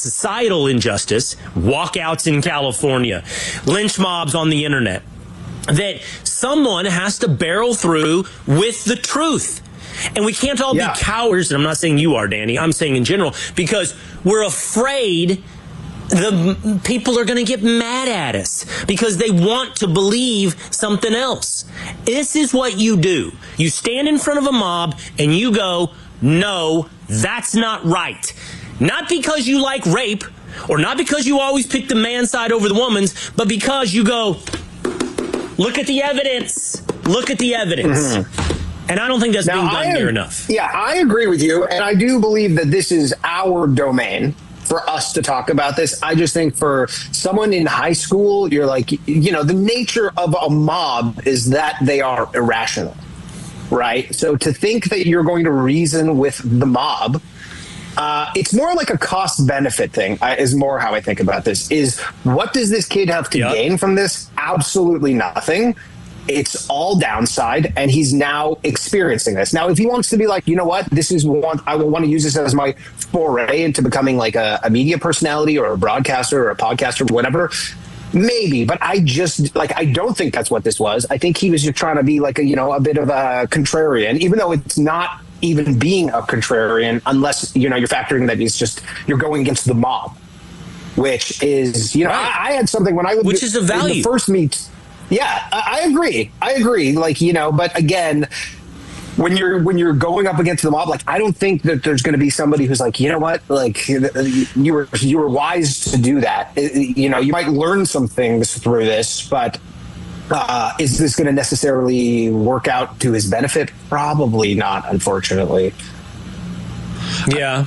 societal injustice, walkouts in California, lynch mobs on the internet, that someone has to barrel through with the truth. And we can't all be cowards, and I'm not saying you are, Danny, I'm saying in general, because we're afraid the people are going to get mad at us because they want to believe something else. This is what you do. You stand in front of a mob and you go, no, that's not right. Not because you like rape or not because you always pick the man's side over the woman's, but because you go, look at the evidence. Look at the evidence. Mm-hmm. And I don't think that's being done near enough. Yeah, I agree with you. And I do believe that this is our domain for us to talk about this. I just think for someone in high school, you're like, you know, the nature of a mob is that they are irrational, right? So to think that you're going to reason with the mob, it's more like a cost-benefit thing, is more how I think about this, is what does this kid have to gain from this? Absolutely nothing. It's all downside, and he's now experiencing this. Now, if he wants to be like, you know what, this is one, I will want to use this as my foray into becoming like a media personality or a broadcaster or a podcaster, whatever, maybe. But I just, like, I don't think that's what this was. I think he was just trying to be like a, you know, a bit of a contrarian, even though it's not even being a contrarian unless, you know, you're factoring that it's just, you're going against the mob, which is, you know, I had something when I lived, which is a value. In the first meet. Yeah, I agree. Like, you know, but again, when you're going up against the mob, like, I don't think that there's going to be somebody who's like, you know what, like, you were wise to do that. You know, you might learn some things through this, but is this going to necessarily work out to his benefit? Probably not, unfortunately. Yeah.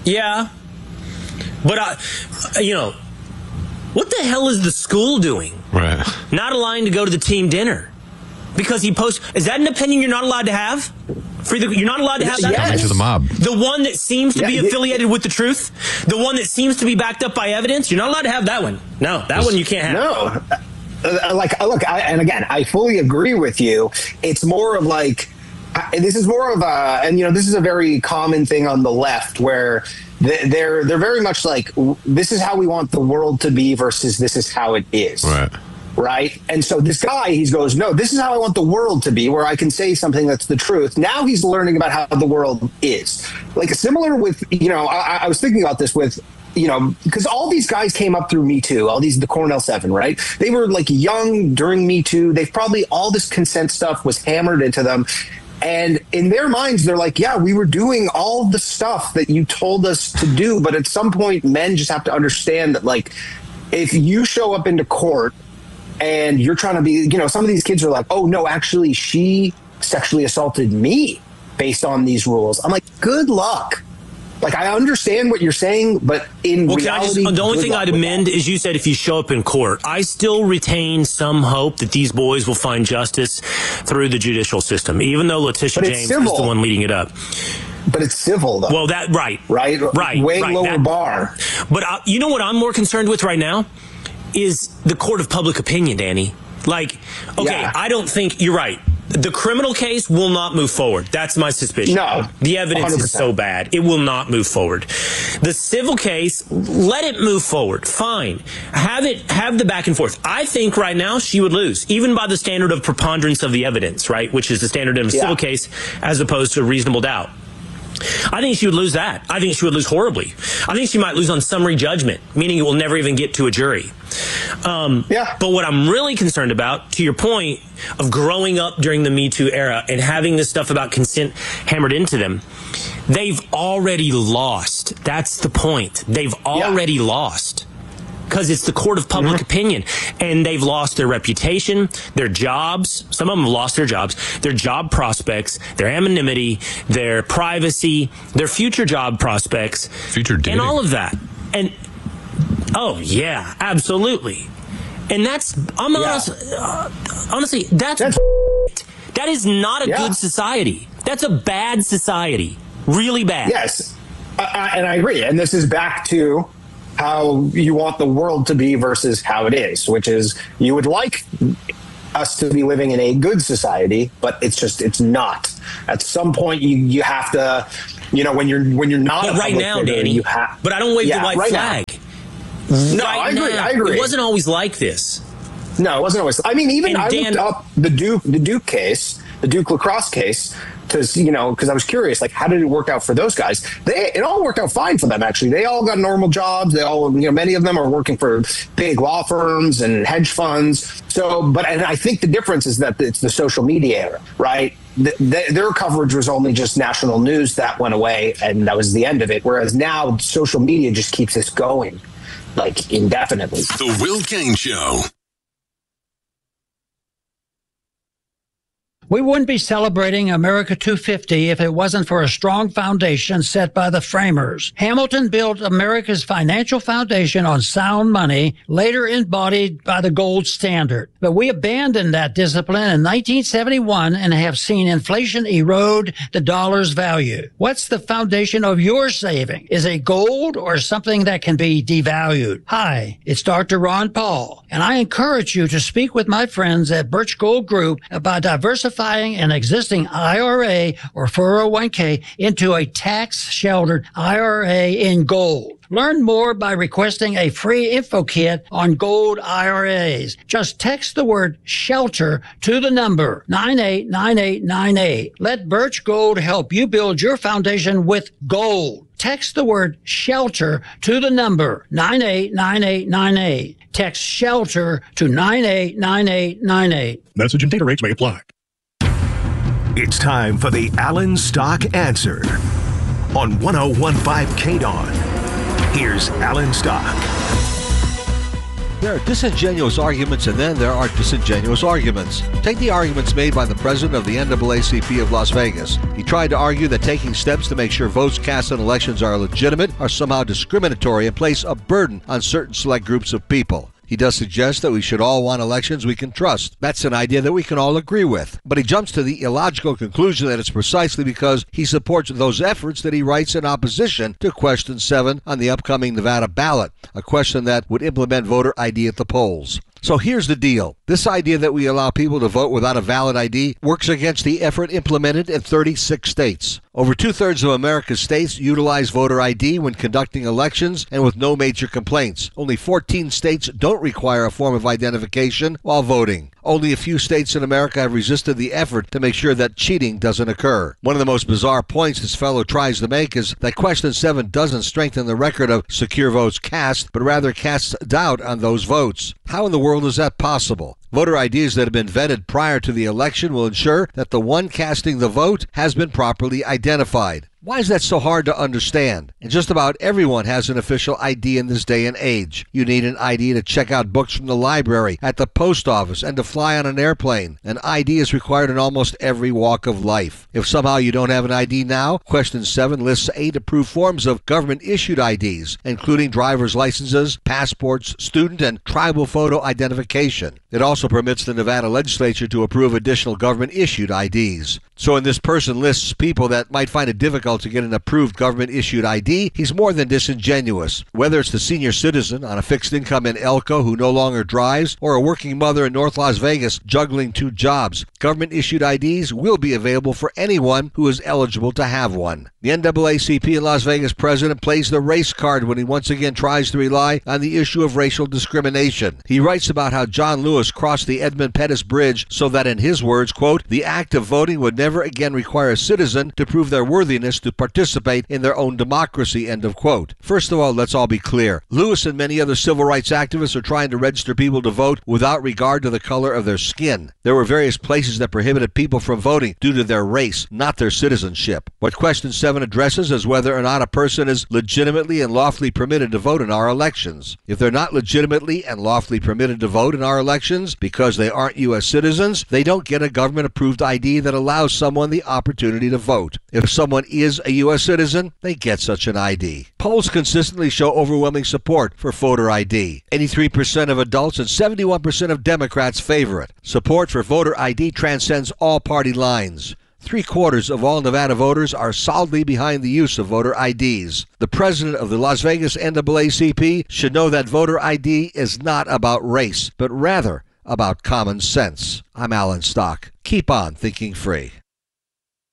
But, you know, what the hell is the school doing? Right. Not allowing to go to the team dinner because he posts. Is that an opinion you're not allowed to have? You're not allowed to have that. Yes. To the mob. The one that seems to be affiliated with the truth, the one that seems to be backed up by evidence. You're not allowed to have that one. No, that one you can't have. No. And again, I fully agree with you. It's more of like, this is more of a, and you know, this is a very common thing on the left where they're very much like, this is how we want the world to be versus this is how it is. Right. And so this guy, he goes, no, this is how I want the world to be, where I can say something that's the truth. Now he's learning about how the world is. Like, similar with, you know, I was thinking about this with, you know, because all these guys came up through Me Too, the Cornell 7, right? They were like young during Me Too. They've probably, all this consent stuff was hammered into them. And in their minds, they're like, yeah, we were doing all the stuff that you told us to do. But at some point, men just have to understand that, like, if you show up into court and you're trying to be, you know, some of these kids are like, oh, no, actually, she sexually assaulted me based on these rules. I'm like, good luck. Like, I understand what you're saying, but in reality, the only thing I'd amend is you said if you show up in court. I still retain some hope that these boys will find justice through the judicial system, even though Letitia James is the one leading it up. But it's civil, though. Well, right. Way lower bar. But you know what I'm more concerned with right now is the court of public opinion, Danny. Like, okay, I don't think you're right. The criminal case will not move forward. That's my suspicion. No. The evidence 100%. Is so bad. It will not move forward. The civil case, let it move forward. Fine. Have the back and forth. I think right now she would lose, even by the standard of preponderance of the evidence, right? Which is the standard in a civil case as opposed to reasonable doubt. I think she would lose that. I think she would lose horribly. I think she might lose on summary judgment, meaning it will never even get to a jury. But what I'm really concerned about, to your point of growing up during the Me Too era and having this stuff about consent hammered into them, they've already lost. That's the point. They've already lost. Because it's the court of public opinion. And they've lost their reputation, their jobs. Some of them have lost their jobs, their job prospects, their anonymity, their privacy, their future job prospects. Future dating. And all of that. And, oh, yeah, absolutely. And that's, honestly, that is not a good society. That's a bad society. Really bad. Yes. And I agree. And this is back to how you want the world to be versus how it is, which is you would like us to be living in a good society, but it's not. At some point, you have to when you're not. But right now, figure, Danny, but I don't wave the white flag. No, I agree. It wasn't always like this. No, it wasn't always. I mean, even I looked up the Duke case, the Duke lacrosse case, because I was curious, like, how did it work out for those guys? It all worked out fine for them, actually. They all got normal jobs. They all, many of them are working for big law firms and hedge funds. And I think the difference is that it's the social media era, right? Their coverage was only just national news that went away, and that was the end of it. Whereas now social media just keeps this going, like, indefinitely. The Will Cain Show. We wouldn't be celebrating America 250 if it wasn't for a strong foundation set by the framers. Hamilton built America's financial foundation on sound money, later embodied by the gold standard. But we abandoned that discipline in 1971 and have seen inflation erode the dollar's value. What's the foundation of your saving? Is it gold or something that can be devalued? Hi, it's Dr. Ron Paul, and I encourage you to speak with my friends at Birch Gold Group about diversifying an existing IRA or 401k into a tax-sheltered IRA in gold. Learn more by requesting a free info kit on gold IRAs. Just text the word SHELTER to the number 989898. Let Birch Gold help you build your foundation with gold. Text the word SHELTER to the number 989898. Text SHELTER to 989898. Message and data rates may apply. It's time for the Alan Stock Answer on 1015 KDON. Here's Alan Stock. There are disingenuous arguments, and then there are disingenuous arguments. Take the arguments made by the president of the NAACP of Las Vegas. He tried to argue that taking steps to make sure votes cast in elections are legitimate are somehow discriminatory and place a burden on certain select groups of people. He does suggest that we should all want elections we can trust. That's an idea that we can all agree with. But he jumps to the illogical conclusion that it's precisely because he supports those efforts that he writes in opposition to Question 7 on the upcoming Nevada ballot, a question that would implement voter ID at the polls. So here's the deal. This idea that we allow people to vote without a valid ID works against the effort implemented in 36 states. Over two-thirds of America's states utilize voter ID when conducting elections and with no major complaints. Only 14 states don't require a form of identification while voting. Only a few states in America have resisted the effort to make sure that cheating doesn't occur. One of the most bizarre points this fellow tries to make is that Question 7 doesn't strengthen the record of secure votes cast, but rather casts doubt on those votes. How in the world is that possible? Voter IDs that have been vetted prior to the election will ensure that the one casting the vote has been properly identified. Why is that so hard to understand? And just about everyone has an official ID in this day and age. You need an ID to check out books from the library, at the post office, and to fly on an airplane. An ID is required in almost every walk of life. If somehow you don't have an ID now, Question 7 lists 8 approved forms of government-issued IDs, including driver's licenses, passports, student and tribal photo identification. It also permits the Nevada legislature to approve additional government-issued IDs. So when this person lists people that might find it difficult to get an approved government-issued ID, he's more than disingenuous. Whether it's the senior citizen on a fixed income in Elko who no longer drives, or a working mother in North Las Vegas juggling 2 jobs, government-issued IDs will be available for anyone who is eligible to have one. The NAACP in Las Vegas president plays the race card when he once again tries to rely on the issue of racial discrimination. He writes about how John Lewis crossed the Edmund Pettus Bridge so that, in his words, quote, the act of voting would never again require a citizen to prove their worthiness to participate in their own democracy, end of quote. First of all, let's all be clear. Lewis and many other civil rights activists are trying to register people to vote without regard to the color of their skin. There were various places that prohibited people from voting due to their race, not their citizenship. What Question 7 addresses is whether or not a person is legitimately and lawfully permitted to vote in our elections. If they're not legitimately and lawfully permitted to vote in our elections because they aren't U.S. citizens, they don't get a government-approved ID that allows someone the opportunity to vote. If someone is a U.S. citizen, they get such an ID. Polls consistently show overwhelming support for voter ID. 83% of adults and 71% of Democrats favor it. Support for voter ID transcends all party lines. 3/4 of all Nevada voters are solidly behind the use of voter IDs. The president of the Las Vegas NAACP should know that voter ID is not about race, but rather about common sense. I'm Alan Stock. Keep on thinking free.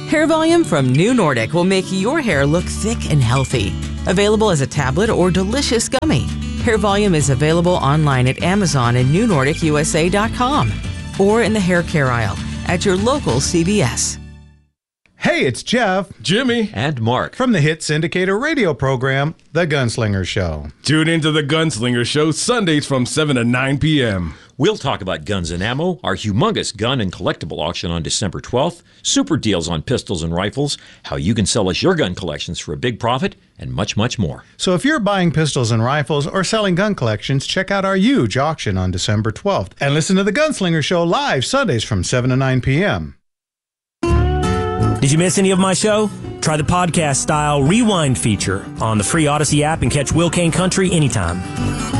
Hair Volume from New Nordic will make your hair look thick and healthy. Available as a tablet or delicious gummy. Hair Volume is available online at Amazon and NewNordicUSA.com or in the hair care aisle at your local CVS. Hey, it's Jeff, Jimmy, and Mark from the hit syndicator radio program, The Gunslinger Show. Tune into The Gunslinger Show Sundays from 7 to 9 p.m. We'll talk about guns and ammo, our humongous gun and collectible auction on December 12th, super deals on pistols and rifles, how you can sell us your gun collections for a big profit, and much, much more. So if you're buying pistols and rifles or selling gun collections, check out our huge auction on December 12th and listen to The Gunslinger Show live Sundays from 7 to 9 p.m. Did you miss any of my show? Try the podcast-style rewind feature on the free Odyssey app and catch Will Kane Country anytime.